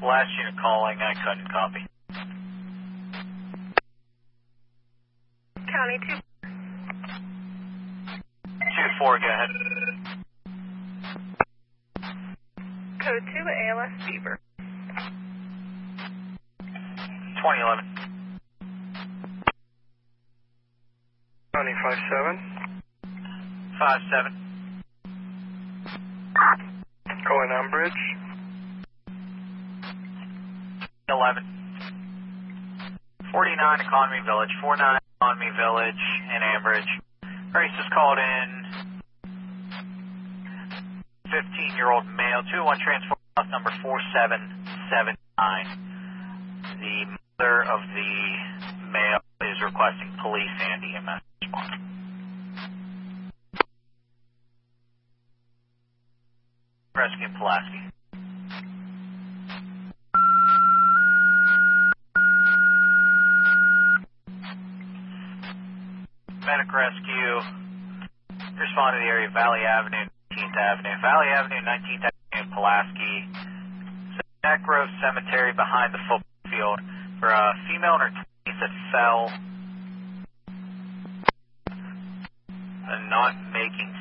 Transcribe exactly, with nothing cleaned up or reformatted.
Last unit calling, I couldn't copy. County two. two four, go ahead. Code two, A L S Beaver. twenty eleven. County five seven. five seven. Going on bridge. eleven. forty-nine Economy Village. forty-nine Economy Village in Ambridge. Race is called in. fifteen-year-old male. two one transport bus number four seven seven nine. The mother of the male is requesting police and E M S response. Rescue Pulaski. Medic Rescue. Respond to the area of Valley Avenue, nineteenth Avenue. Valley Avenue, nineteenth Avenue, Pulaski. Neck Grove Cemetery behind the football field for a female in her twenties that fell and not making